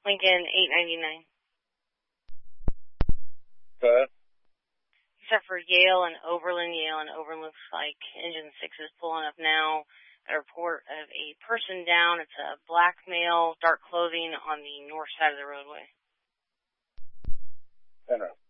Lincoln 899. Okay. Except for Yale and Oberlin. Yale and Oberlin looks like engine 6 is pulling up now. A report of a person down. It's a black male, dark clothing on the north side of the roadway. Interesting.